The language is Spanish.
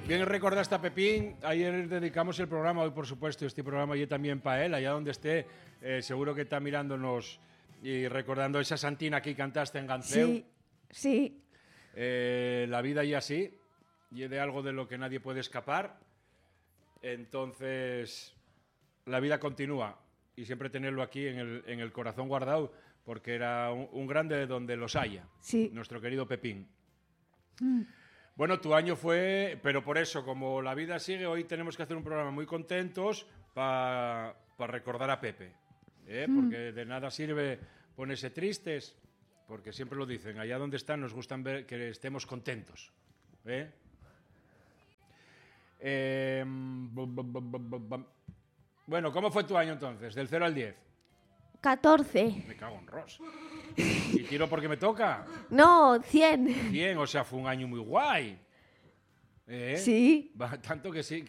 Bien recordaste a Pepín, ayer dedicamos el programa, hoy por supuesto, este programa y también para él, allá donde esté, seguro que está mirándonos y recordando esa santina que cantaste en Ganceu. Sí, sí. La vida y así, y de algo de lo que nadie puede escapar, entonces la vida continúa y siempre tenerlo aquí en el corazón guardado, porque era un grande de donde los haya, Sí. nuestro querido Pepín. Bueno, tu año fue, pero por eso, como la vida sigue, hoy tenemos que hacer un programa muy contentos para recordar a Pepe, porque de nada sirve ponerse tristes, porque siempre lo dicen, allá donde están nos gustan ver que estemos contentos. Bueno, ¿cómo fue tu año entonces? Del 0 al 10. 14. Me cago en Ross. ¿Y tiro porque me toca? No, 100. 100, o sea, fue un año muy guay. Sí. Tanto que sí,